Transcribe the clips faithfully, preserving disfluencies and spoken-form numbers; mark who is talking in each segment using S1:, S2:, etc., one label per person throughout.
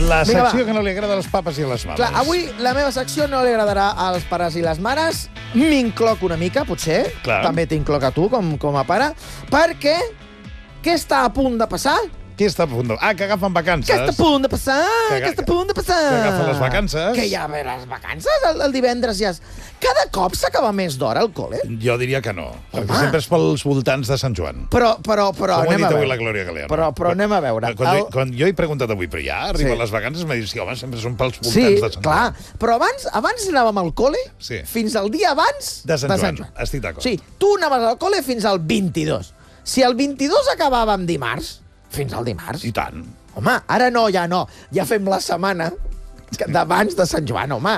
S1: La
S2: Vinga,
S1: secció
S2: va.
S1: que no li agrada als papes i a les mames.
S2: Clar, avui la meva secció no li agradarà als pares i les mares. M'incloc una mica, potser.
S1: Clar.
S2: També t'incloc a tu, com, com a pare. Perquè què està a punt de passar?
S1: Qui està a punt de... Ah, que agafen vacances.
S2: Què està a punt de passar?
S1: Que
S2: Què
S1: aga-
S2: està a punt de passar?
S1: que agafen les vacances.
S2: Que ja ve les vacances, el, el divendres ja... És... Cada cop s'acaba més d'hora al col·le.
S1: Jo diria que no, perquè
S2: Home.
S1: sempre és pels voltants de Sant Joan.
S2: Però, però, però,
S1: Com ho ha
S2: anem
S1: dit
S2: a
S1: avui
S2: veure.
S1: la Glòria Galeano.
S2: Però, però anem a veure.
S1: Quan,
S2: El-
S1: jo, quan jo he preguntat avui, però ja arriben
S2: Sí.
S1: les vacances, m'ha dit, sí, home, sempre són pels voltants
S2: Sí,
S1: de Sant
S2: clar.
S1: Joan.
S2: Però abans, abans anàvem al col·le
S1: Sí.
S2: fins al dia abans
S1: De Sant Joan, estic d'acord.
S2: Sí, tu anaves al col·le fins al vint-i-dos. Si el vint-i-dos acabàvem dimarts, fins al dimarts.
S1: I tant.
S2: Home, ara no, ja no. Ja fem la setmana que- d'abans de Sant Joan, home.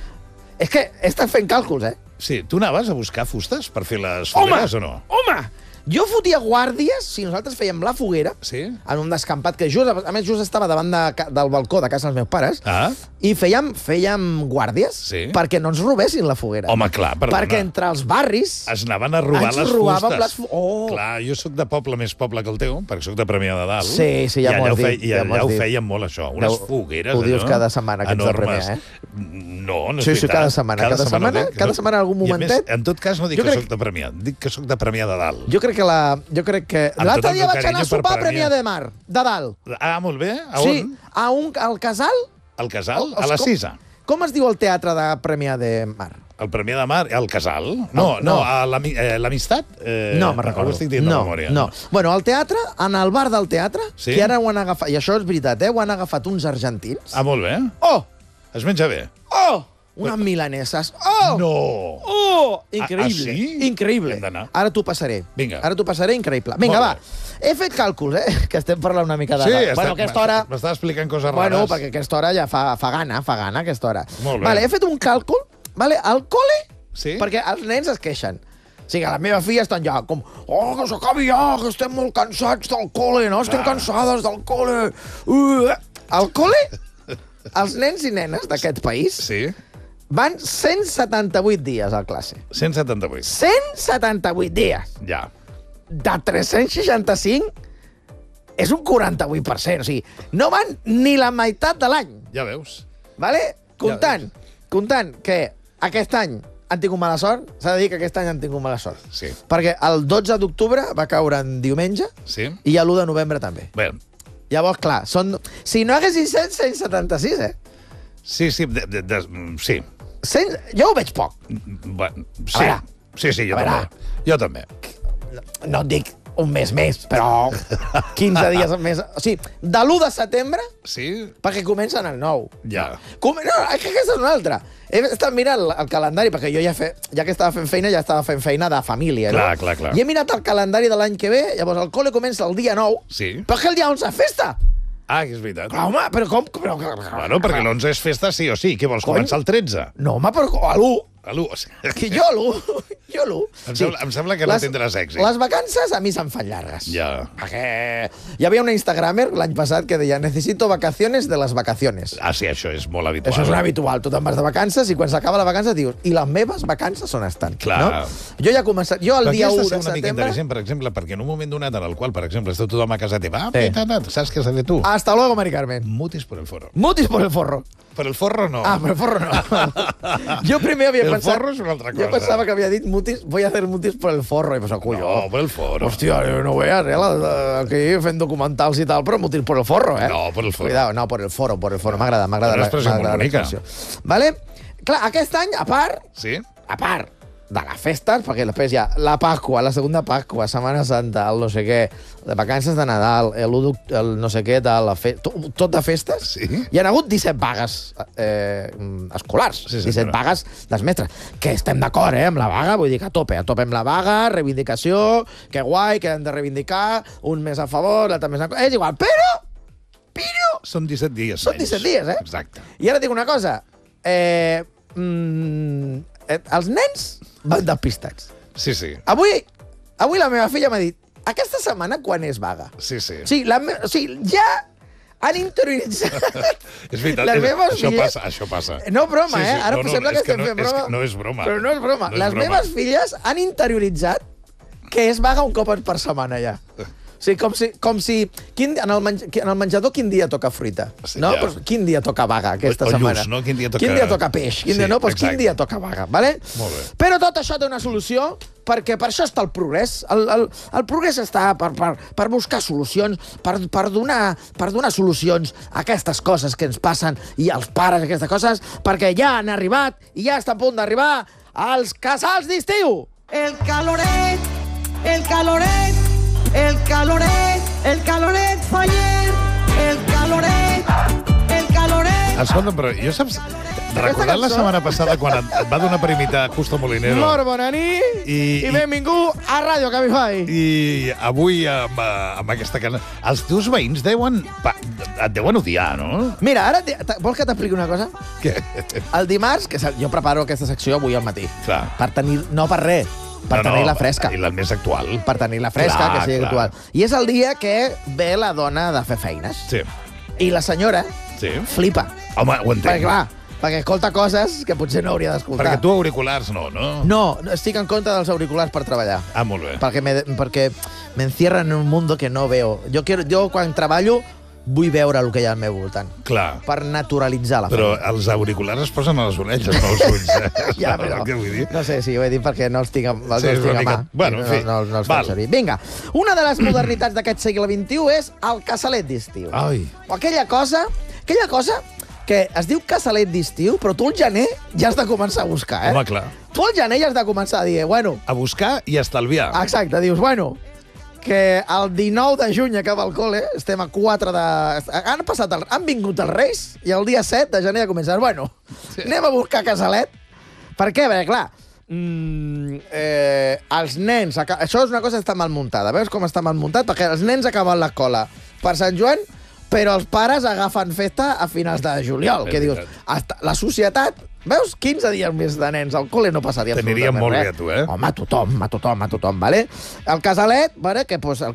S2: És que he estat fent càlculs, eh?
S1: Sí, tu anaves a buscar fustes per fer les
S2: Home!
S1: fogueres o no?
S2: Home! Jo fotia guàrdies si nosaltres fèiem la foguera
S1: Sí?
S2: en un descampat que just, a més, just estava davant de, ca- del balcó de casa dels meus pares
S1: Ah,
S2: i fèiem, fèiem guàrdies
S1: Sí.
S2: perquè no ens robessin la foguera.
S1: home, clar, perdona.
S2: Perquè entre els barris...
S1: Es anaven a robar
S2: Ens
S1: les
S2: robàvem
S1: fustes.
S2: les fu- oh.
S1: Clar, jo sóc de poble més poble que el teu, perquè sóc de Premià de Dalt.
S2: Sí, sí, ja
S1: I
S2: m'ho
S1: allà
S2: has
S1: ho fe-
S2: dit,
S1: I
S2: ja
S1: allà
S2: m'ho has
S1: ho
S2: dit.
S1: feien molt, això. Unes
S2: Ho-
S1: fogueres,
S2: ho dius
S1: allò,
S2: cada setmana, que ets del
S1: enormes.
S2: Premià, eh?
S1: No, no és
S2: Sí, sí,
S1: veritat.
S2: cada setmana, cada setmana,
S1: que
S2: cada
S1: soc-
S2: setmana algun
S1: I a
S2: momentet.
S1: més, en tot cas, no dic
S2: Jo
S1: que
S2: crec-
S1: soc de Premià, dic que soc de Premià de Dalt.
S2: Jo crec que la... Jo crec que...
S1: Amb tot
S2: L'altre
S1: el
S2: dia
S1: meu
S2: vaig anar a
S1: carinyo per
S2: sopar a
S1: Premià.
S2: Premià de Mar, de dalt.
S1: Ah, molt bé. A
S2: Sí,
S1: on?
S2: a un, al casal.
S1: Al Casal?
S2: Els
S1: A la
S2: com-
S1: Cisa?
S2: Com es diu el teatre de Premià de Mar?
S1: El Premià de Mar? Al Casal? No, no,
S2: no.
S1: a l'ami- eh, l'Amistat? Eh,
S2: No, me'n recordo.
S1: Ho estic dient
S2: no,
S1: de memòria.
S2: No. Bueno, al teatre, en el bar del teatre,
S1: Sí?
S2: que ara ho han agafat, i això és veritat, eh, ho han agafat uns argentins.
S1: Ah, molt bé.
S2: Oh!
S1: Es menja bé.
S2: Oh! Unes milaneses. Oh!
S1: No!
S2: Oh! Increïble.
S1: Ah, sí?
S2: Increïble.
S1: Hem d'anar.
S2: Ara t'ho passaré.
S1: Vinga.
S2: Ara t'ho passaré, increïble. Vinga,
S1: Molt
S2: va.
S1: bé.
S2: He fet càlculs, eh? Que estem parlant una mica de...
S1: Sí,
S2: bueno,
S1: està-
S2: aquesta hora...
S1: m'estava explicant coses
S2: Bueno,
S1: rares.
S2: perquè aquesta hora ja fa, fa gana, fa gana, aquesta hora.
S1: Molt bé.
S2: Vale, he fet un càlcul, vale, al col·le,
S1: Sí?
S2: perquè els nens es queixen. O sigui, la meva filla estan ja com oh, que s'acabi ja, que estem molt cansats del col·le, no? Estem
S1: Ah.
S2: cansades del col·le. Uh, al col·le, els nens i nenes d'aquest país
S1: Sí?
S2: van cent setanta-vuit dies a classe.
S1: cent setanta-vuit.
S2: cent setanta-vuit dies.
S1: Ja.
S2: De tres-cents seixanta-cinc és un quaranta-vuit per cent. O sigui, no van ni la meitat de l'any.
S1: Ja veus.
S2: Vale? Comptant, comptant que aquest any han tingut mala sort, s'ha de dir que aquest any han tingut mala sort.
S1: Sí.
S2: Perquè el dotze d'octubre va caure en diumenge
S1: Sí?
S2: i l'u de novembre també.
S1: Bé,
S2: Llavors, clar, són... si no haguessin set, cent setanta-sis, eh?
S1: sí, sí, de, de, de, sí.
S2: cent... Jo ho veig poc.
S1: Bueno, sí.
S2: veure.
S1: Sí, sí, jo
S2: A veure.
S1: també. Jo també.
S2: No, no et dic un mes més, però quinze dies més. O sigui, de l'u de setembre,
S1: Sí?
S2: perquè comencen el nou.
S1: Ja.
S2: Com... No, és que aquesta és una altra. He estat mirant el, el calendari, perquè jo ja, fe... ja que estava fent feina, ja estava fent feina de família,
S1: Clar,
S2: no?
S1: clar, clar.
S2: I he mirat el calendari de l'any que ve, llavors el col·le comença el dia nou,
S1: Sí.
S2: però és que el dia onze és festa.
S1: Ah, que és veritat.
S2: Clar, home, però com... Però...
S1: Bueno, perquè l'onze és festa sí o sí. Què vols,
S2: Cony.
S1: començar el tretze?
S2: No, home, però a l'u.
S1: A l'u.
S2: Que jo a l'u. Jo a l'u.
S1: Em sembla- em sembla que no tindràs èxit.
S2: Les vacances a mi se'n fan llargues.
S1: Ja.
S2: Perquè hi havia una Instagramer l'any passat que deia necesito vacaciones de les vacaciones.
S1: Ah, sí, això és molt habitual.
S2: Això és un habitual. Tu te'n vas de vacances i quan s'acaba la vacança dius i les meves vacances on estan?
S1: Clar.
S2: No? Jo ja he començat... Jo el
S1: Però
S2: dia
S1: aquí
S2: u
S1: has de
S2: de
S1: ser una mica
S2: setembre...
S1: intel·ligent, per exemple, perquè en un moment donat en el qual, per exemple, esteu tothom a casa teva, ah,
S2: Sí.
S1: sí. tant, saps què has de fer tu?
S2: Hasta luego, Mari Carmen.
S1: Mutis por el forro.
S2: Mutis por el forro.
S1: Per el forro no.
S2: Ah, per el forro no. Jo primer havia
S1: El
S2: pensat...
S1: forro és una altra
S2: Jo
S1: cosa.
S2: pensava que havia dit mutis, voy a hacer mutis por el forro. I pensava, colló.
S1: No, per el forro.
S2: Hòstia, no veas, eh, la- aquí fent documentals i tal, però mutis por el forro, eh?
S1: No, por el forro.
S2: Cuidado, no, por el foro, por el foro. M'agrada, m'agrada.
S1: Una expressió
S2: m'agrada
S1: molt bonica.
S2: l'expressió. Vale? Clar, aquest any, a part,
S1: Sí?
S2: a part de les festes, perquè després hi ha la Pasqua, la segona Pasqua, Setmana Santa, el no sé què, de vacances de Nadal, el, el no sé què, de la fe... tot, tot de festes,
S1: Sí.
S2: hi ha hagut disset vagues eh, escolars,
S1: Sí,
S2: disset
S1: senyora.
S2: vagues dels mestres, que estem d'acord, eh, amb la vaga, vull dir que a tope, a tope amb la vaga, reivindicació, que guai, que hem de reivindicar, un més a favor, l'altre més en contra, és igual, però, però,
S1: Són disset dies
S2: són
S1: menys.
S2: disset dies, eh?
S1: Exacte.
S2: I ara dic una cosa, eh, mm, eh, els nens van despistats.
S1: Sí, sí.
S2: Avui, avui la meva filla m'ha dit aquesta setmana quan és vaga?
S1: Sí, sí.
S2: O sigui, la, me- o sigui ja han interioritzat
S1: És veritat,
S2: les
S1: és,
S2: meves
S1: això
S2: filles...
S1: passa, això passa.
S2: No broma,
S1: Sí, sí.
S2: eh? Ara
S1: No, no,
S2: sembla
S1: és
S2: que
S1: que
S2: estem
S1: no-
S2: fent
S1: és que
S2: broma.
S1: no és broma.
S2: Però no és broma.
S1: No és
S2: Les
S1: broma.
S2: meves filles han interioritzat que és vaga un cop per setmana ja. O Sí, com si... Com si quin, en, el menj, en el menjador quin dia toca fruita?
S1: Sí,
S2: no?
S1: ja.
S2: Pues, quin dia toca vaga aquesta
S1: O- o
S2: setmana?
S1: lluç, no? Quin dia toca-
S2: Quin dia toca peix? Quin
S1: Sí,
S2: dia no? Pues, quin
S1: exacte.
S2: dia toca vaga, vale?
S1: Molt bé.
S2: Però tot això té una solució, perquè per això està el progrés. El, el, el progrés està per, per, per buscar solucions, per, per, donar, per donar solucions a aquestes coses que ens passen i als pares aquestes coses, perquè ja han arribat i ja està a punt d'arribar als casals d'estiu.
S3: El caloret, el caloret, el caloret, el caloret faller, el caloret, el caloret.
S1: Escolta, però jo saps... Recordant la
S2: cançó-
S1: setmana passada quan et et va donar per imitar Justo Molinero
S2: Molt bona nit i,
S1: I-
S2: i benvingut a Ràdio Cabify.
S1: i avui amb, eh, amb aquesta cançó... Els teus veïns deuen... Pa, et deuen odiar, no?
S2: Mira, ara te- te- vols que t'expliqui una cosa?
S1: Què?
S2: El dimarts, que se- jo preparo aquesta secció avui al matí,
S1: Clar.
S2: per tenir, no per res, per
S1: No, no,
S2: tenir-la fresca.
S1: I la més actual.
S2: Per tenir-la fresca,
S1: Clar,
S2: que sigui
S1: clar.
S2: actual. I és el dia que ve la dona de fer feines.
S1: Sí,
S2: I la senyora
S1: sí.
S2: flipa.
S1: Home, ho entenc.
S2: Perquè, clar, perquè escolta coses que potser no hauria d'escoltar.
S1: Perquè tu auriculars no, no?
S2: No, no, estic en contra dels auriculars per treballar.
S1: Ah, molt bé.
S2: Perquè me, perquè me encierran en un mundo que no veo. Jo, quiero, jo quan treballo, vull veure el que hi ha al meu voltant.
S1: Clar.
S2: Per naturalitzar la
S1: Però
S2: feina.
S1: els auriculars es posen a les orelles, no als ulls. Eh?
S2: Ja,
S1: Saps
S2: però,
S1: el que vull dir?
S2: no sé si ho he dit perquè no els tinc, amb- els
S1: Sí,
S2: sí,
S1: és
S2: tinc
S1: una
S2: a mà.
S1: mica- bueno, en
S2: no,
S1: fi.
S2: no, no els
S1: Val.
S2: faig servir. Vinga, una de les modernitats d'aquest segle vint-i-u és el casalet d'estiu.
S1: Ai.
S2: O aquella cosa, aquella cosa que es diu casalet d'estiu, però tu al gener ja has de començar a buscar, eh?
S1: Home, clar.
S2: Tu al gener ja has de començar a dir, bueno,
S1: A buscar i estalviar.
S2: exacte, dius, bueno, que el dinou de juny acaba el col·le, estem a quatre de... Han, passat el... han vingut els Reis i el dia set de gener ja comencen. Bueno, sí. Anem a buscar casalet. Per què? Perquè, clar, mm, eh, els nens... aca- Això és una cosa que està mal muntada. Veus com està mal muntat? Perquè els nens acaben l'escola per Sant Joan, però els pares agafen festa a finals de juliol.
S1: És
S2: Que dius,
S1: veritat.
S2: hasta la societat... Veus? quinze dies més de nens al col·le no passaria
S1: T'aniria
S2: absolutament
S1: molt
S2: res.
S1: bé a tu, eh?
S2: Home, a tothom, a tothom, a tothom, vale? El casalet, vale, que pues, el,